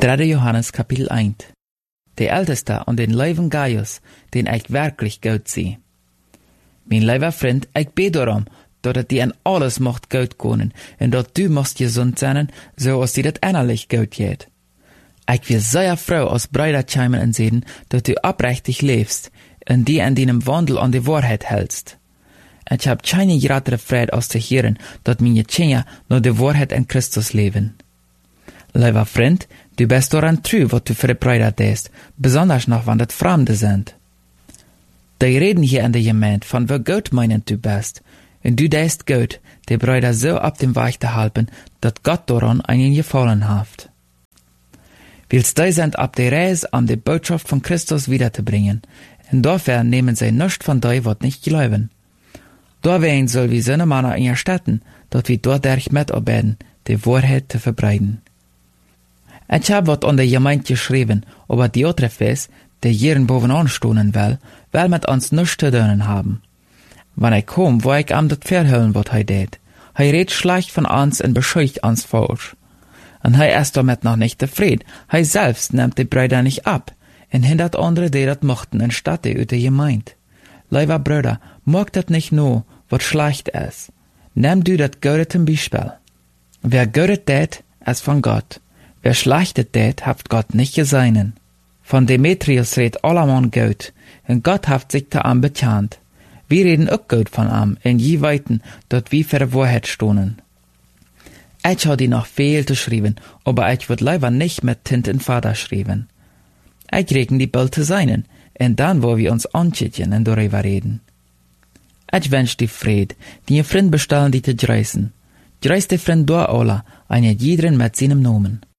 3. Johannes Kapitel 1. Der Älteste und den Leuven Gaius, den ich wirklich gut sehe. Mein lieber Freund, ich bete darum, dat die an alles mocht gut können, und dat du mocht gesund sein, so als die dat innerlich gut geht. Ich will sehr froh als Brüder cheimen und sehen, dat du oprechtig lebst, und die an deinem Wandel an die Wahrheit hältst. Ich hab keine größere Freude als zu hören, dat meine Kinder nur die Wahrheit in Christus leben. Lieber Freund, du bist daran treu, was du für die Brüder tust, besonders noch, wenn das Fremde sind. Die reden hier in der Gemeinde von wie gut meinend du bist, und du tust gut, die Brüder so auf dem Weg zu halten, dass Gott daran einen gefallen hat. Willst du sind auf der Reise, um die Botschaft von Christus wiederzubringen, und dafür nehmen sie nichts von dir, was nicht glauben. Dawein soll wie seine Männer in ihr Städten, dass wir dadurch mitarbeiten, die Wahrheit zu verbreiten. Ich hab wat an der Gemeinde geschrieben, aber die andere Fest, der hier bovenaan stonen will mit uns nichts zu tun haben. Wenn ich komm, wo ich ihm das verhüllen, was er tät. Er redet schlecht von uns und bescheucht uns falsch. Und er ist damit noch nicht zufrieden. Er selbst nimmt die Brüder nicht ab und hindert andere, die das mochten, anstatt die der Gemeinde. Lieber Brüder, mag das nicht nur, was schlecht ist. Nimm du das Gute zum Beispiel. Wer Gute tät, ist von Gott. Wer Schlechtes tät, haft Gott nicht geseinen. Von Demetrius redet allermann gut, und Gott haft sich da am bekannt. Wir reden auch gut von am, in je weiten, dort wie für die Wahrheit stonen. Ich hab die noch viel zu schreiben, aber ich würd lieber nicht mit Tint und Vater schreiben. Ich regen die bald zu seinen, und dann, wo wir uns anschicken und darüber reden. Ich wünsch die Fried, die ihr Freund bestellen, die zu dreisen. Dreist die Freund durch alle, eine jeden mit seinem Namen.